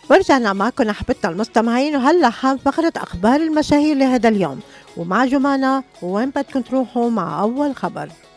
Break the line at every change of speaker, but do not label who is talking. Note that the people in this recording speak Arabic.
ورجعنا معكم أحبتنا المستمعين، وهلا فقرة أخبار المشاهير لهذا اليوم، ومع جمانة وين بدكم تروحوا مع أول خبر.